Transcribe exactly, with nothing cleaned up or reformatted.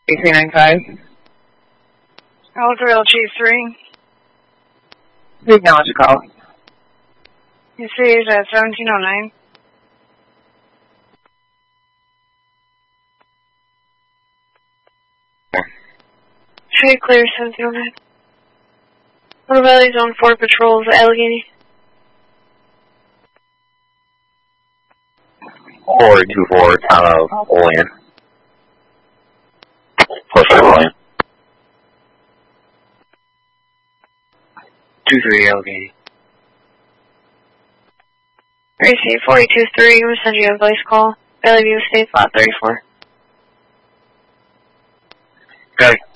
three nine five. Alpha L G three. We acknowledge the call. You see it's at seventeen oh nine. Hey, clear, seventeen oh nine. What about these on four patrols at Allegheny? four two four, town of Olean. Push to Olean. two three, Allegheny. Receive forty two three, I'm going to send you a voice call. Bellevue State, lot thirty-four. Okay.